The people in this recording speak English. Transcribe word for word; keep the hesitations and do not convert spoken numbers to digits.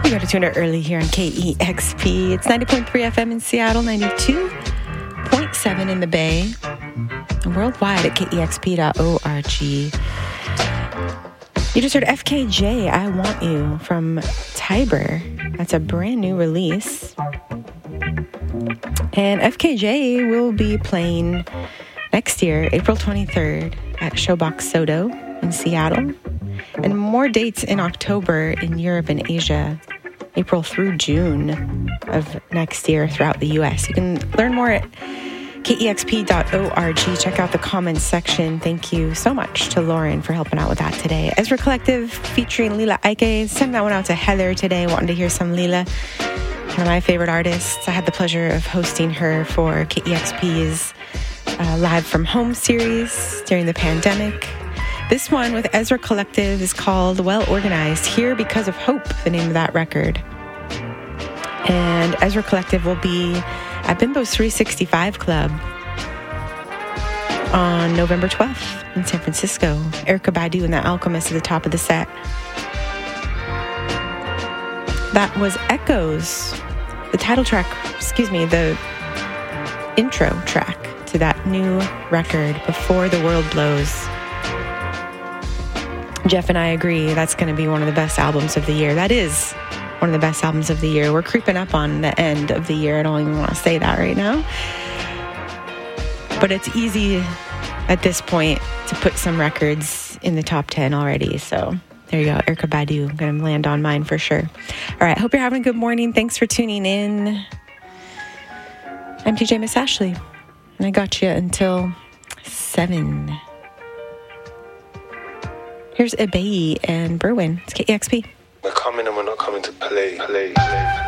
You got to tune it early here on K E X P. It's ninety point three F M in Seattle, ninety-two point seven in the Bay, and worldwide at K E X P dot org. You just heard F K J, I Want You, from Tiber. That's a brand new release. And F K J will be playing next year, April twenty-third, at Showbox Soto in Seattle. And more dates in October in Europe and Asia, April through June of next year throughout the U S. You can learn more at K E X P dot org. Check out the comments section. Thank you so much to Lauren for helping out with that today. Ezra Collective featuring Lila Ike. Send that one out to Heather today, wanting to hear some Lila. One of my favorite artists. I had the pleasure of hosting her for K E X P's uh, Live from Home series during the pandemic. This one with Ezra Collective is called Well Organized, Here Because of Hope, the name of that record. And Ezra Collective will be at Bimbo's three sixty-five Club on November twelfth in San Francisco. Erykah Badu and the Alchemist at the top of the set. That was Echoes, the title track, excuse me, the intro track to that new record, Before the World Blows. Jeff and I agree that's going to be one of the best albums of the year. That is one of the best albums of the year. We're creeping up on the end of the year. I don't even want to say that right now. But it's easy at this point to put some records in the top ten already. So there you go. Erykah Badu. I'm going to land on mine for sure. All right. Hope you're having a good morning. Thanks for tuning in. I'm D J Miss Ashley. And I got you until seven. Here's Ebei and Berwin. It's K E X P. We're coming and we're not coming to play, play, play.